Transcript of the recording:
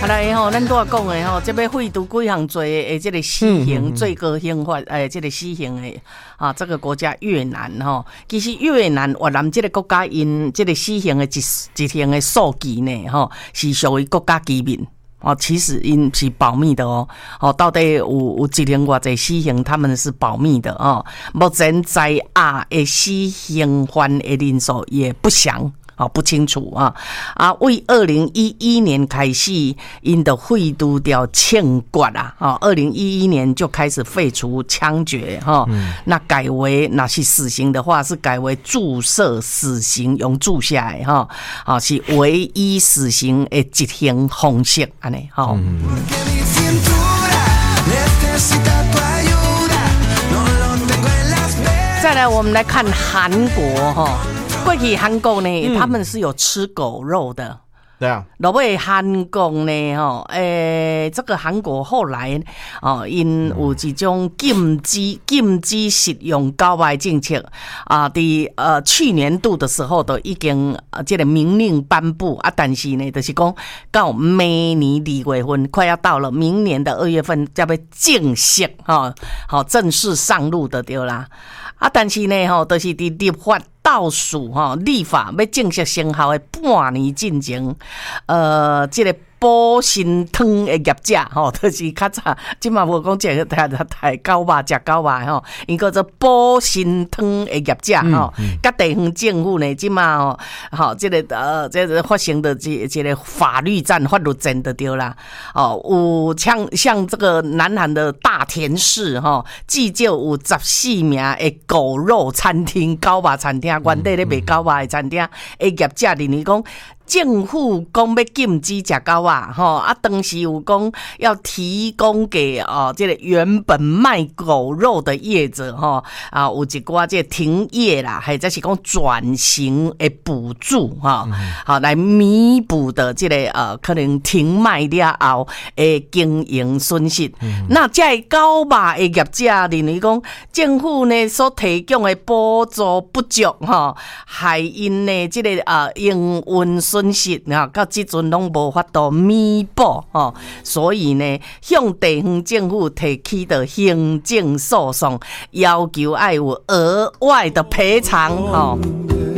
来吼，咱拄仔讲的吼，这要废除几项罪的这个死刑最高刑法，这个死刑的啊，这个国家越南吼，其实越南越南这个国家因这个死刑的一项的数据呢，吼是属于国家机密。哦，其实因是保密的哦。哦，到底有一年偌济死刑，他们是保密的哦。目前在押的死刑犯的人数也不详。哦，不清楚啊！为2011年开始，因的废除掉枪决啊！哦，2011年就开始废除枪决哈。那改为那是死刑的话，是改为注射死刑，用注下来哈。啊，是唯一死刑的执行方式安尼哈。再来，我们来看韩国哈。过去韩国呢，他们是有吃狗肉的。 对啊， 落尾韩国呢，这个韩国后来因有一种禁止食用狗肉政策啊，去年度的时候都已经这个明令颁布啊，但是呢，就是讲到明年2月份快要到了，明年的2月份才要正式正式上路的对啦。啊，但是呢，就是伫立法倒数立法要正式生效的半年进前，这个保心汤的业者就是较早，即嘛无讲这个台狗肉食狗肉因叫做保心汤的业者甲地方政府呢，即嘛这个这个发生的这个法律战、法律战就对啦。有像这个南韩的大田市至少有14名的狗肉餐厅、狗肉餐厅，原底咧卖狗肉的餐厅的业者认为讲。政府讲要禁止食狗肉当时有讲要提供给这个原本卖狗肉的业者有一寡这停业啦，或者是讲转型的补助来弥补的这个可能停卖了后的经营损失。那这狗肉的业者认为讲政府呢所提供的补助不足害因呢这个营运损失到即阵拢无法度弥补所以呢，向地方政府提起的行政诉讼，要求要有额外的赔偿